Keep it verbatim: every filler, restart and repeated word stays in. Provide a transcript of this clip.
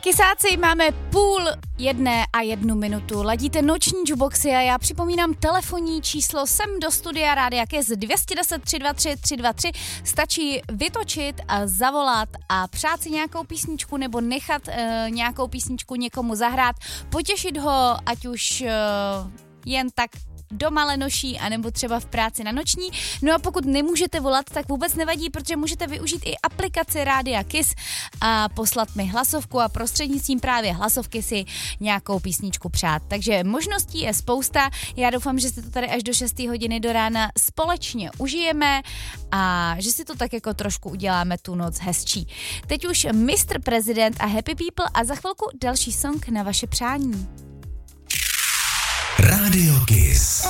Kysáci, máme půl jedné a jednu minutu. Ladíte noční jukeboxy a já připomínám telefonní číslo sem do studia Rádia Kiss dvě deset tři dva tři tři dva tři. Stačí vytočit a zavolat a přát si nějakou písničku nebo nechat uh, nějakou písničku někomu zahrát, potěšit ho, ať už uh, jen tak doma lenoší, anebo třeba v práci na noční. No a pokud nemůžete volat, tak vůbec nevadí, protože můžete využít i aplikaci Rádia Kiss a poslat mi hlasovku a prostřednictvím právě hlasovky si nějakou písničku přát. Takže možností je spousta. Já doufám, že si to tady až do šesté hodiny do rána společně užijeme a že si to tak jako trošku uděláme tu noc hezčí. Teď už mister President a Happy People a za chvilku další song na vaše přání. Rádio Kiss.